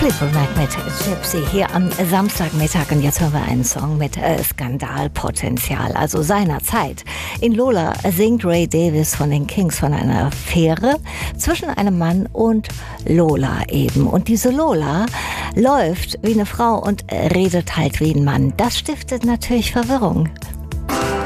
Fleetwood Mac mit Gypsy hier am Samstagmittag. Und jetzt hören wir einen Song mit Skandalpotenzial, also seiner Zeit. In Lola singt Ray Davies von den Kings von einer Affäre zwischen einem Mann und Lola eben. Und diese Lola läuft wie eine Frau und redet halt wie ein Mann. Das stiftet natürlich Verwirrung.